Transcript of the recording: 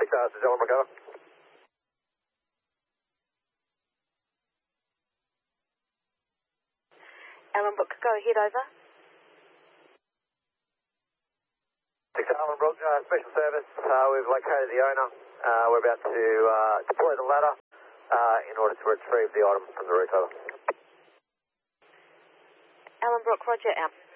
this is Ellenbrook, over. Ellenbrook, go ahead, over. 6 Ellenbrook, special service. We've located the owner. We're about to deploy the ladder in order to retrieve the item from the roof, over. Ellenbrook, roger, out.